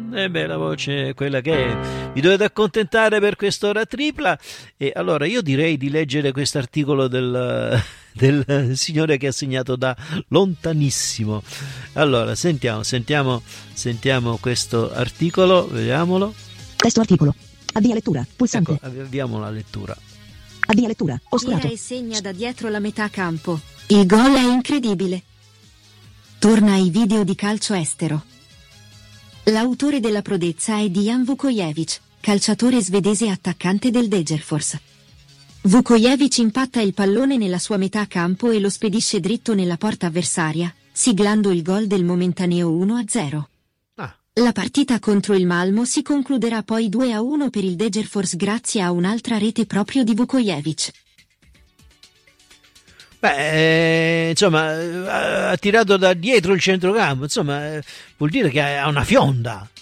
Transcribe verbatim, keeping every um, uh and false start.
E beh, la voce è quella che è. Vi dovete accontentare per quest'ora tripla. E allora io direi di leggere quest'articolo del, del signore che ha segnato da lontanissimo. Allora, sentiamo, sentiamo, sentiamo questo articolo, vediamolo. Testo articolo. Avvia lettura. Pulsante. Ecco, avviamo la lettura. Avvia lettura. Oscurato. Tira e segna da dietro la metà campo. Il gol è incredibile. Torna ai video di calcio estero. L'autore della prodezza è Dejan Vukojevic, calciatore svedese e attaccante del Degerfors. Vukojevic impatta il pallone nella sua metà campo e lo spedisce dritto nella porta avversaria, siglando il gol del momentaneo uno a zero. Ah. La partita contro il Malmo si concluderà poi due a uno per il Degerfors grazie a un'altra rete proprio di Vukojevic. Beh, eh, insomma, ha tirato da dietro il centrocampo, insomma, eh, vuol dire che ha una fionda,